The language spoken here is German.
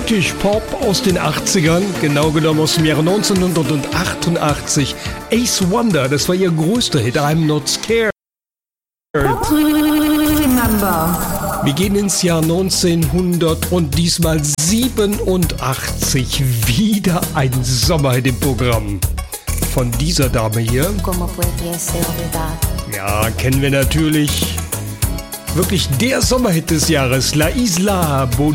British Pop aus den 80ern, genau genommen aus dem Jahre 1988. Ace Wonder, das war ihr größter Hit, I'm Not Scared. Wir gehen ins Jahr 1900 und diesmal 87. Wieder ein Sommerhit im Programm. Von dieser Dame hier. Ja, kennen wir natürlich. Wirklich der Sommerhit des Jahres, La Isla Bonita.